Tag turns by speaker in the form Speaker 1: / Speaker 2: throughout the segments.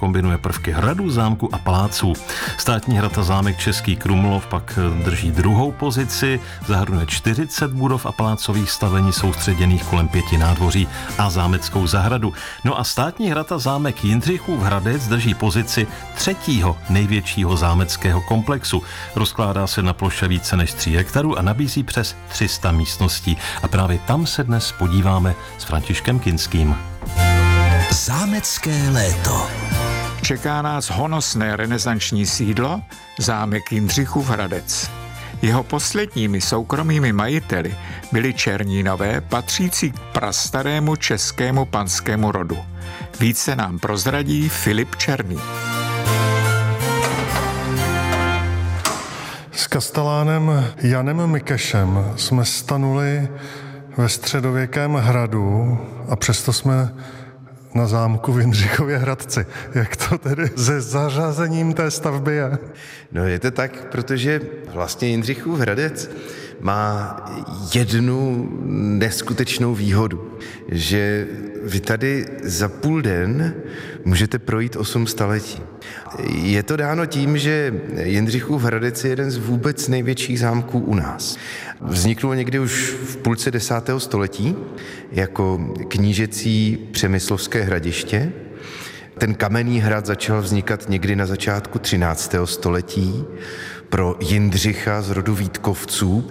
Speaker 1: kombinuje prvky hradu, zámku a paláců. Státní hrad a zámek Český Krumlov pak drží druhou pozici, zahrnuje 40 budov a palácových stavení soustředěných kolem 5 nádvoří a zámeckou zahradu. No a státní hrad a zámek Jindřichův Hradec drží pozici třetího největšího zámeckého komplexu. Rozkládá se na ploše více než 3 hektarů a nabízí přes 300 místností. A právě tam se dnes podíváme s Františkem Kinským.
Speaker 2: Zámecké léto.
Speaker 3: Čeká nás honosné renesanční sídlo, zámek Jindřichův Hradec. Jeho posledními soukromými majiteli byli Černínové, patřící k prastarému českému panskému rodu. Více nám prozradí Filip Černý.
Speaker 4: S kastelánem Janem Mikešem jsme stanuli ve středověkém hradu a přesto jsme na zámku v Jindřichově Hradci. Jak to tedy se zařazením té stavby je?
Speaker 5: No je to tak, protože vlastně Jindřichův Hradec má jednu neskutečnou výhodu, že vy tady za půl den můžete projít 8 staletí. Je to dáno tím, že Jindřichův Hradec je jeden z vůbec největších zámků u nás. Vzniknul někdy už v půlce 10. století jako knížecí přemyslovské hradiště. Ten kamenný hrad začal vznikat někdy na začátku 13. století pro Jindřicha z rodu Vítkovců.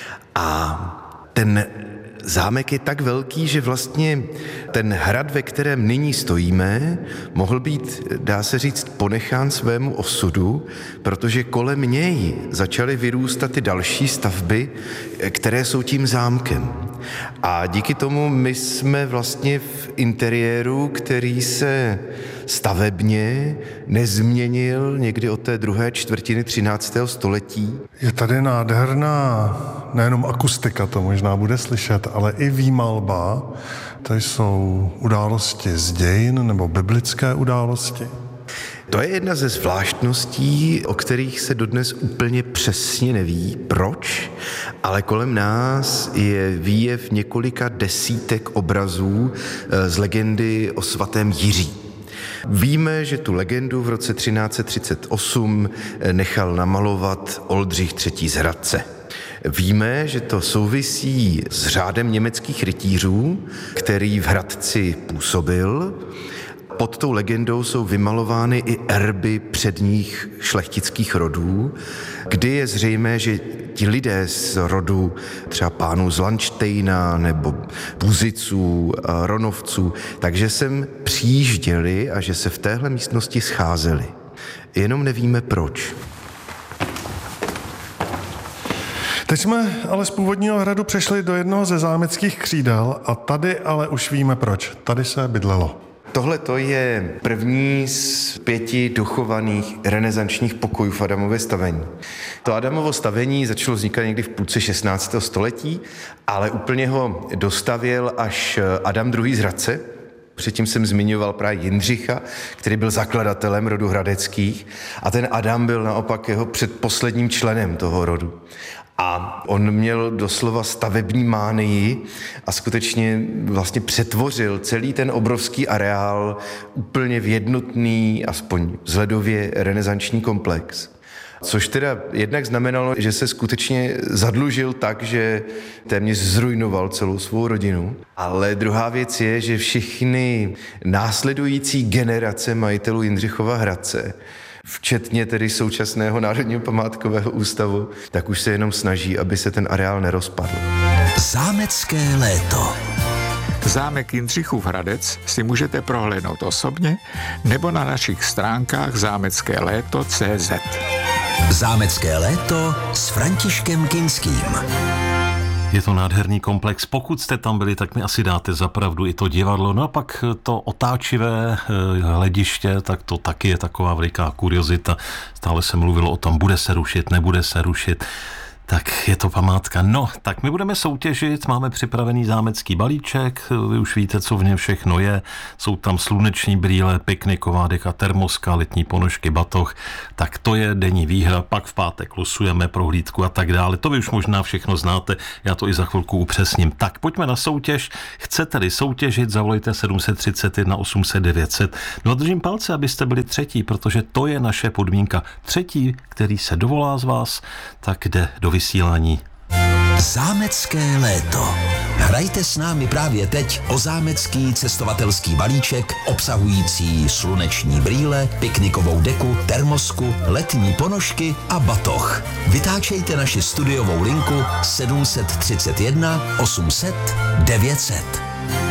Speaker 5: A ten zámek je tak velký, že vlastně ten hrad, ve kterém nyní stojíme, mohl být, dá se říct, ponechán svému osudu, protože kolem něj začaly vyrůstat ty další stavby, které jsou tím zámkem. A díky tomu my jsme vlastně v interiéru, který se stavebně nezměnil někdy od té druhé čtvrtiny 13. století.
Speaker 4: Je tady nádherná nejenom akustika, to možná bude slyšet, ale i výmalba. To jsou události z dějin nebo biblické události.
Speaker 5: To je jedna ze zvláštností, o kterých se dodnes úplně přesně neví, proč, ale kolem nás je výjev několika desítek obrazů z legendy o svatém Jiří. Víme, že tu legendu v roce 1338 nechal namalovat Oldřich III. Z Hradce. Víme, že to souvisí s řádem německých rytířů, který v Hradci působil. Pod tou legendou jsou vymalovány i erby předních šlechtických rodů, kdy je zřejmé, že ti lidé z rodu třeba pánů z Landštejna nebo Buziců, Ronovců, takže sem přijížděli a že se v téhle místnosti scházeli. Jenom nevíme proč.
Speaker 4: Teď jsme ale z původního hradu přešli do jednoho ze zámeckých křídel a tady ale už víme proč. Tady se bydlelo.
Speaker 5: Tohle to je první z 5 dochovaných renesančních pokojů v Adamově stavení. To Adamovo stavení začalo vznikat někdy v půlce 16. století, ale úplně ho dostavěl až Adam II. Z Hradce. Předtím jsem zmiňoval právě Jindřicha, který byl zakladatelem rodu hradeckých a ten Adam byl naopak jeho předposledním členem toho rodu. A on měl doslova stavební mánii a skutečně vlastně přetvořil celý ten obrovský areál úplně v jednotný, aspoň vzhledově renesanční komplex. Což teda jednak znamenalo, že se skutečně zadlužil tak, že téměř zrujnoval celou svou rodinu. Ale druhá věc je, že všechny následující generace majitelů Jindřichova Hradce, včetně tedy současného Národního památkového ústavu, tak už se jenom snaží, aby se ten areál nerozpadl.
Speaker 2: Zámecké léto.
Speaker 3: Zámek Jindřichův Hradec si můžete prohlédnout osobně nebo na našich stránkách zámeckéléto.cz.
Speaker 2: Zámecké léto s Františkem Kinským.
Speaker 1: Je to nádherný komplex. Pokud jste tam byli, tak mi asi dáte za pravdu i to divadlo. No a pak to otáčivé hlediště, tak to taky je taková veliká kuriozita. Stále se mluvilo o tom, bude se rušit, nebude se rušit. Tak je to památka. No, tak my budeme soutěžit, máme připravený zámecký balíček, vy už víte, co v něm všechno je. Jsou tam sluneční brýle, pikniková deka, termoska, letní ponožky, batoh. Tak to je denní výhra, pak v pátek losujeme prohlídku a tak dále. To vy už možná všechno znáte, já to i za chvilku upřesním. Tak pojďme na soutěž. Chcete-li soutěžit, zavolejte 731 800 900. No a držím palce, abyste byli třetí, protože to je naše podmínka. Třetí, který se dovolá z vás, tak jde do vysílání.
Speaker 2: Zámecké léto. Hrajte s námi právě teď o zámecký cestovatelský balíček obsahující sluneční brýle, piknikovou deku, termosku, letní ponožky a batoh. Vytáčejte naši studiovou linku 731 800 900.